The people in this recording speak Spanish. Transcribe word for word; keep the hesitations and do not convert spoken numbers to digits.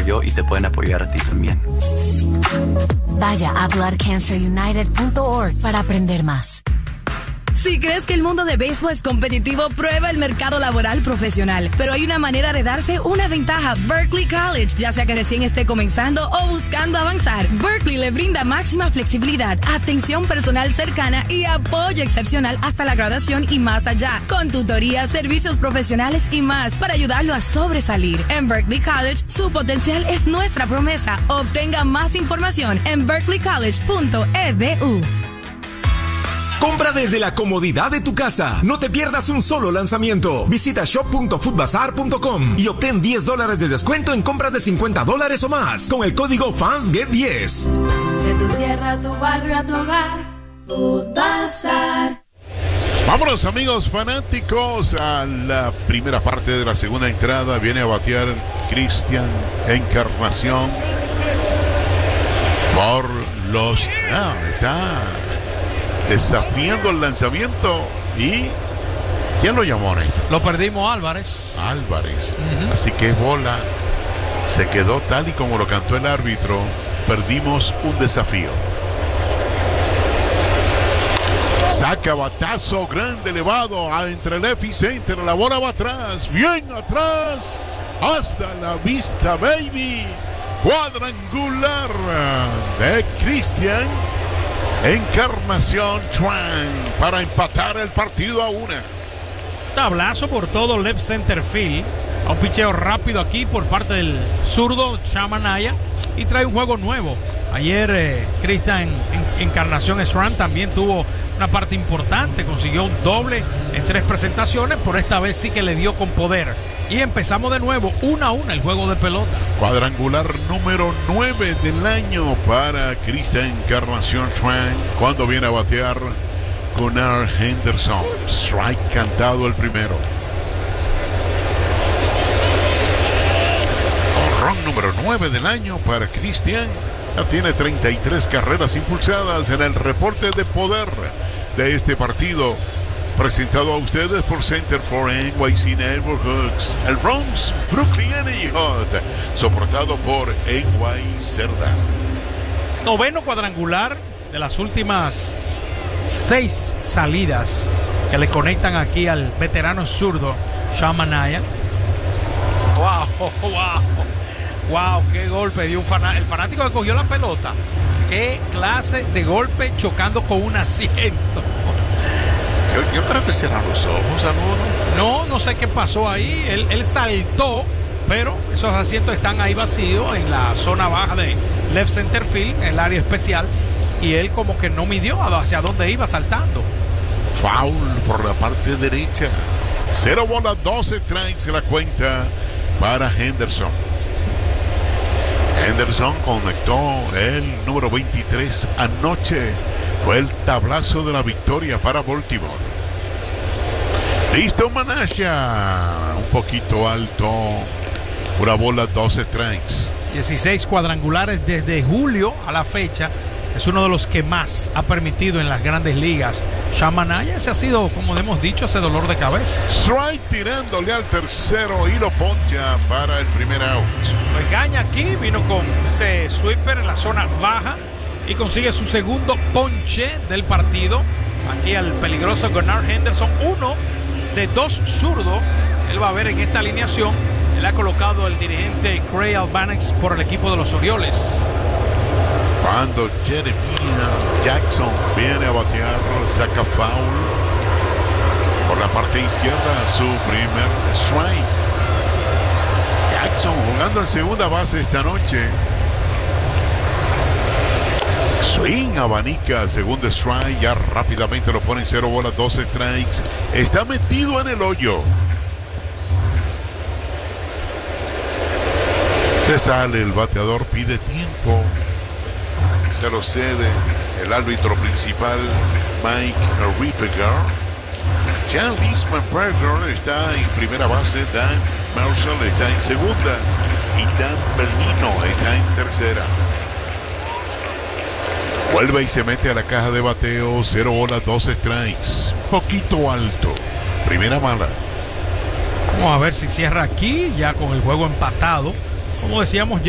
apoyó y te pueden apoyar a ti también. Vaya a blood cancer united punto org para aprender más. Si crees que el mundo de béisbol es competitivo, prueba el mercado laboral profesional. Pero hay una manera de darse una ventaja. Berkeley College, ya sea que recién esté comenzando o buscando avanzar. Berkeley le brinda máxima flexibilidad, atención personal cercana y apoyo excepcional hasta la graduación y más allá. Con tutorías, servicios profesionales y más para ayudarlo a sobresalir. En Berkeley College, su potencial es nuestra promesa. Obtenga más información en berkeley college punto e d u. Compra desde la comodidad de tu casa. No te pierdas un solo lanzamiento. Visita shop punto foodbazaar punto com y obtén diez dólares de descuento en compras de cincuenta dólares o más con el código Fans Get diez. De tu tierra a tu barrio a tu hogar, Foodbazar. Vámonos, amigos fanáticos, a la primera parte de la segunda entrada. Viene a batear Cristian Encarnación por los... Ah, está desafiando el lanzamiento. ¿Y quién lo llamó, Néstor? Lo perdimos, Álvarez. Álvarez. Uh-huh. Así que bola. Se quedó tal y como lo cantó el árbitro. Perdimos un desafío. Saca batazo grande, elevado a entre el left y center. La bola va atrás, bien atrás. Hasta la vista, baby. Cuadrangular de Cristian Encarnación Chuan para empatar el partido a una. Tablazo por todo left center field. A un picheo rápido aquí por parte del zurdo Shamanaya. Y trae un juego nuevo. Ayer eh, Cristian Encarnación Strand también tuvo una parte importante. Consiguió un doble en tres presentaciones. Por esta vez sí que le dio con poder. Y empezamos de nuevo, una a una, el juego de pelota. Cuadrangular número nueve del año para Cristian Encarnación Strand. Cuando viene a batear Gunnar Henderson. Strike cantado el primero. Honrón número nueve del año para Cristian. Ya tiene treinta y tres carreras impulsadas en el reporte de poder de este partido. Presentado a ustedes por Center for N Y C Neighborhoods, el Bronx, Brooklyn Energy Hut, soportado por N Y Cerda. Noveno cuadrangular de las últimas seis salidas que le conectan aquí al veterano zurdo Shamanaya. Wow, wow, wow, qué golpe dio un faná- el fanático que cogió la pelota. Qué clase de golpe chocando con un asiento. Yo, yo creo que cierran los ojos, alguno. No, no sé qué pasó ahí. Él, él saltó, pero esos asientos están ahí vacíos en la zona baja de left center field, en el área especial. Y él como que no midió hacia dónde iba saltando. Foul por la parte derecha. Cero bolas, doce strikes en la cuenta para Henderson. Henderson conectó el número veintitrés anoche. Fue el tablazo de la victoria para Baltimore. Listo, Manasha. Un poquito alto. Una bola, dos strikes. dieciséis cuadrangulares desde julio a la fecha. Es uno de los que más ha permitido en las grandes ligas. Shamanaya, ese ha sido, como hemos dicho, ese dolor de cabeza. Strike tirándole al tercero y lo poncha para el primer out. Lo engaña aquí, vino con ese sweeper en la zona baja y consigue su segundo ponche del partido. Aquí al peligroso Gunnar Henderson, uno de dos zurdos. Él va a ver en esta alineación. Él ha colocado el dirigente Craig Albanax por el equipo de los Orioles. Cuando Jeremiah Jackson viene a batear, saca foul por la parte izquierda, su primer strike. Jackson jugando en segunda base esta noche. Swing, abanica, segundo strike, ya rápidamente lo pone en cero bolas, dos strikes. Está metido en el hoyo. Se sale el bateador, pide tiempo. Se lo cede el árbitro principal, Mike Rippegar. Ya Lisman Berger está en primera base, Dan Marshall está en segunda y Dan Bernino está en tercera. Vuelve y se mete a la caja de bateo, cero bolas, dos strikes. Poquito alto. Primera mala. Vamos a ver si cierra aquí, ya con el juego empatado. Como decíamos,